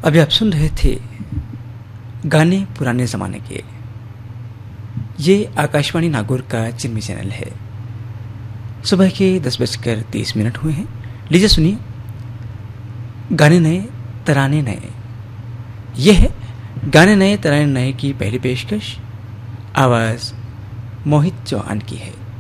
अभी आप सुन रहे थे गाने पुराने ज़माने के। ये आकाशवाणी नागौर का जिम्मी चैनल है। सुबह के 10:30 हुए हैं। लीजिए सुनिए गाने नए तराने नए। यह है गाने नए तराने नए की पहली पेशकश। आवाज़ मोहित चौहान की है।